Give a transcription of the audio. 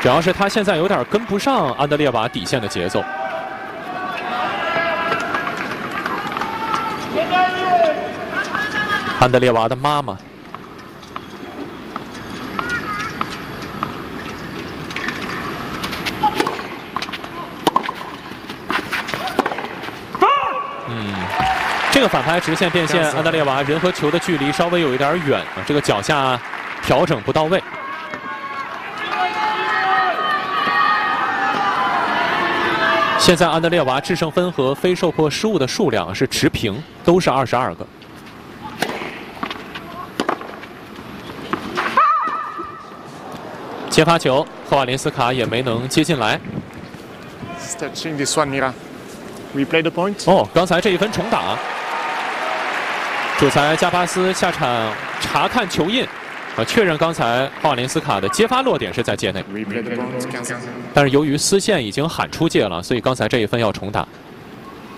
主要是他现在有点跟不上安德烈瓦底线的节奏。安德烈娃的妈妈。这个反拍直线变线，安德烈娃人和球的距离稍微有一点远啊，这个脚下调整不到位。现在安德烈娃制胜分和非受迫失误的数量是持平，都是22个。接发球，赫瓦林斯卡也没能接进来。哦，刚才这一分重打。主裁加巴斯下场查看球印，确认刚才赫瓦林斯卡的接发落点是在界内。但是由于丝线已经喊出界了，所以刚才这一分要重打。